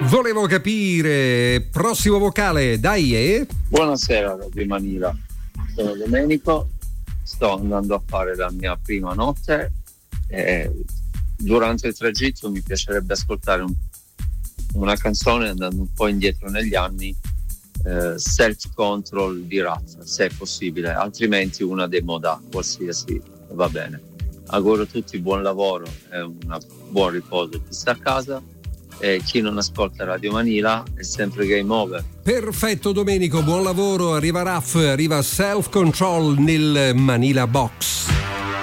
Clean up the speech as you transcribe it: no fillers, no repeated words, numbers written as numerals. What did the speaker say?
Volevo capire, prossimo vocale, dai. Buonasera Radio Manila, sono Domenico, sto andando a fare la mia prima notte e durante il tragitto mi piacerebbe ascoltare una canzone andando un po' indietro negli anni, Self Control di Raff, se è possibile, altrimenti una demo da qualsiasi va bene. Auguro a tutti buon lavoro e un buon riposo chi sta a casa, e chi non ascolta Radio Manila è sempre game over. Perfetto Domenico, buon lavoro, arriva Raff, arriva Self Control nel Manila Box.